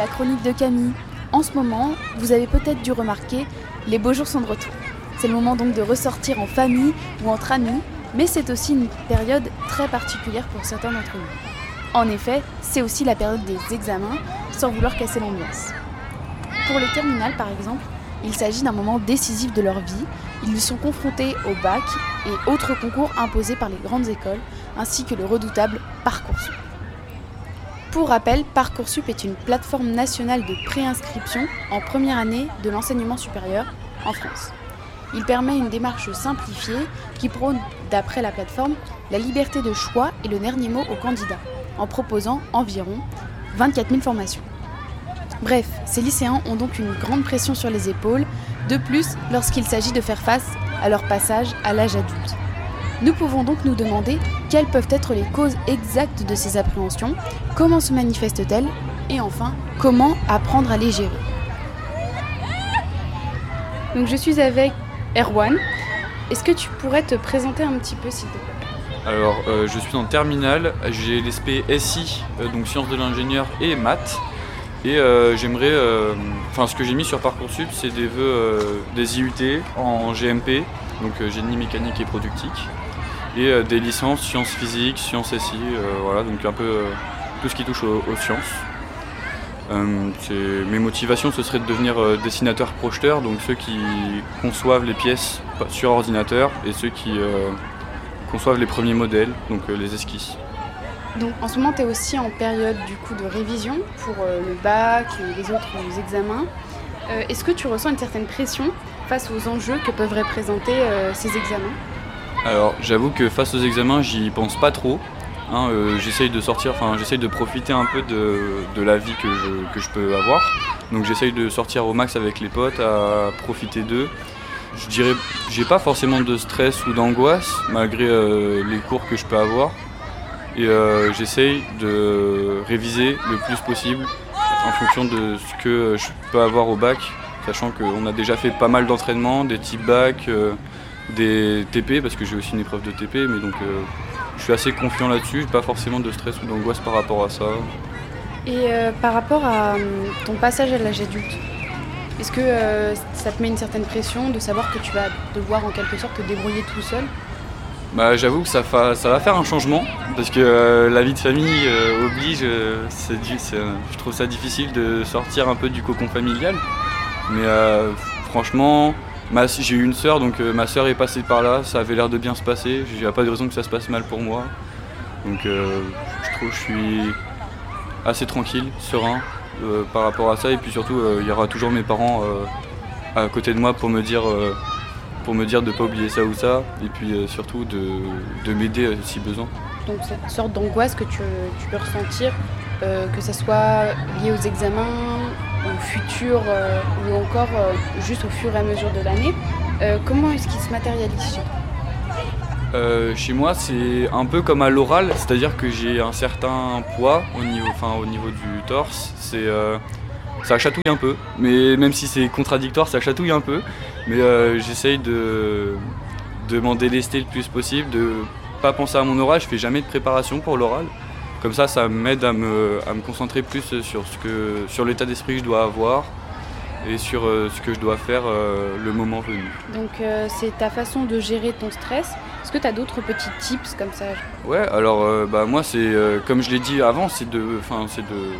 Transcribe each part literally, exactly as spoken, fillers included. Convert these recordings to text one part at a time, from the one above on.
la chronique de Camille. En ce moment, vous avez peut-être dû remarquer, les beaux jours sont de retour. C'est le moment donc de ressortir en famille ou entre amis, mais c'est aussi une période très particulière pour certains d'entre nous. En effet, c'est aussi la période des examens, sans vouloir casser l'ambiance. Pour les terminales par exemple, il s'agit d'un moment décisif de leur vie. Ils sont confrontés au bac et autres concours imposés par les grandes écoles, ainsi que le redoutable Parcoursup. Pour rappel, Parcoursup est une plateforme nationale de préinscription en première année de l'enseignement supérieur en France. Il permet une démarche simplifiée qui prône, d'après la plateforme, la liberté de choix et le dernier mot aux candidats, en proposant environ vingt-quatre mille formations. Bref, ces lycéens ont donc une grande pression sur les épaules, de plus lorsqu'il s'agit de faire face à leur passage à l'âge adulte. Nous pouvons donc nous demander quelles peuvent être les causes exactes de ces appréhensions, comment se manifestent-elles, et enfin, comment apprendre à les gérer. Donc je suis avec Erwan. Est-ce que tu pourrais te présenter un petit peu, s'il te plaît ? Alors, euh, je suis en terminale, j'ai l'E S P S I, euh, donc sciences de l'ingénieur et maths. Et euh, j'aimerais, euh, enfin ce que j'ai mis sur Parcoursup, c'est des vœux euh, des I U T en G M P, donc euh, génie mécanique et productique, et euh, des licences sciences physiques, sciences S I, euh, voilà, donc un peu euh, tout ce qui touche aux, aux sciences. Euh, c'est, mes motivations, ce serait de devenir euh, dessinateur projeteur, donc ceux qui conçoivent les pièces sur ordinateur et ceux qui euh, conçoivent les premiers modèles, donc euh, les esquisses. Donc en ce moment, tu es aussi en période du coup de révision pour euh, le bac et les autres examens. Euh, est-ce que tu ressens une certaine pression face aux enjeux que peuvent représenter euh, ces examens ? Alors j'avoue que face aux examens, j'y pense pas trop. Hein, euh, j'essaye de sortir, enfin j'essaye de profiter un peu de, de la vie que je, que je peux avoir. Donc j'essaye de sortir au max avec les potes, à profiter d'eux. Je dirais, j'ai pas forcément de stress ou d'angoisse malgré euh, les cours que je peux avoir. Et euh, j'essaye de réviser le plus possible en fonction de ce que je peux avoir au bac, sachant qu'on a déjà fait pas mal d'entraînements, des types bac, euh, des T P, parce que j'ai aussi une épreuve de T P, mais donc euh, je suis assez confiant là-dessus, j'ai pas forcément de stress ou d'angoisse par rapport à ça. Et euh, par rapport à euh, ton passage à l'âge adulte, est-ce que euh, ça te met une certaine pression de savoir que tu vas devoir en quelque sorte te débrouiller tout seul ? Bah, j'avoue que ça, fa... ça va faire un changement parce que euh, la vie de famille euh, oblige, euh, c'est du... c'est... je trouve ça difficile de sortir un peu du cocon familial. Mais euh, franchement, ma... j'ai eu une sœur, donc euh, ma sœur est passée par là, ça avait l'air de bien se passer, il n'y a pas de raison que ça se passe mal pour moi. Donc euh, je trouve que je suis assez tranquille, serein euh, par rapport à ça. Et puis surtout, euh, il y aura toujours mes parents euh, à côté de moi pour me dire... Euh, pour me dire de ne pas oublier ça ou ça, et puis euh, surtout de, de m'aider euh, si besoin. Donc cette sorte d'angoisse que tu, tu peux ressentir, euh, que ce soit lié aux examens, au futur, euh, ou encore euh, juste au fur et à mesure de l'année, euh, comment est-ce qu'il se matérialise chez toi ? euh, Chez moi, c'est un peu comme à l'oral, c'est-à-dire que j'ai un certain poids au niveau, enfin, au niveau du torse. C'est, euh, ça chatouille un peu, mais même si c'est contradictoire, ça chatouille un peu. Mais euh, j'essaye de, de m'en délester le plus possible, de pas penser à mon oral. Je fais jamais de préparation pour l'oral. Comme ça, ça m'aide à me, à me concentrer plus sur, ce que, sur l'état d'esprit que je dois avoir et sur euh, ce que je dois faire euh, le moment venu. Donc euh, c'est ta façon de gérer ton stress. Est-ce que tu as d'autres petits tips comme ça ? Ouais, alors euh, bah, moi, c'est, euh, comme je l'ai dit avant, c'est de, c'est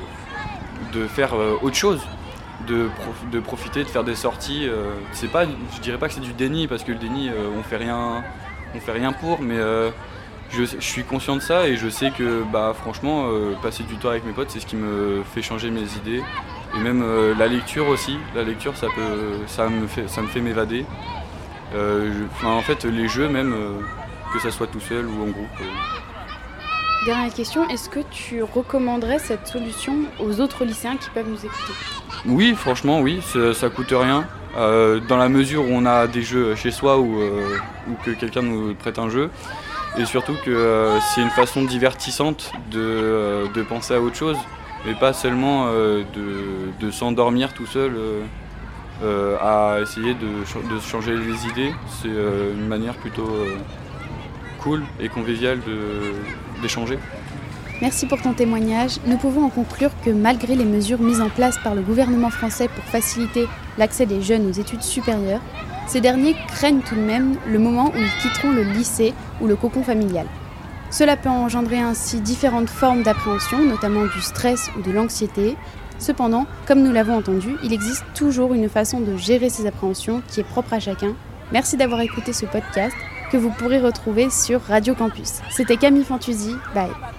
de, de faire euh, autre chose. De, prof, de profiter, de faire des sorties. Euh, c'est pas, je dirais pas que c'est du déni, parce que le déni, euh, on fait rien, on fait rien pour, mais euh, je, je suis conscient de ça et je sais que bah, franchement, euh, passer du temps avec mes potes, c'est ce qui me fait changer mes idées. Et même euh, la lecture aussi, la lecture, ça, peut, ça, me, fait, ça me fait m'évader. Euh, je, en fait, les jeux même, euh, que ça soit tout seul ou en groupe. Euh. Dernière question, est-ce que tu recommanderais cette solution aux autres lycéens qui peuvent nous écouter ? Oui, franchement, oui, ça, ça coûte rien. Euh, dans la mesure où on a des jeux chez soi ou, euh, ou que quelqu'un nous prête un jeu. Et surtout que euh, c'est une façon divertissante de, euh, de penser à autre chose. Et pas seulement euh, de, de s'endormir tout seul euh, euh, à essayer de, de changer les idées. C'est euh, une manière plutôt euh, cool et conviviale de, d'échanger. Merci pour ton témoignage. Nous pouvons en conclure que malgré les mesures mises en place par le gouvernement français pour faciliter l'accès des jeunes aux études supérieures, ces derniers craignent tout de même le moment où ils quitteront le lycée ou le cocon familial. Cela peut engendrer ainsi différentes formes d'appréhension, notamment du stress ou de l'anxiété. Cependant, comme nous l'avons entendu, il existe toujours une façon de gérer ces appréhensions qui est propre à chacun. Merci d'avoir écouté ce podcast que vous pourrez retrouver sur Radio Campus. C'était Camille Fantuzzi, bye.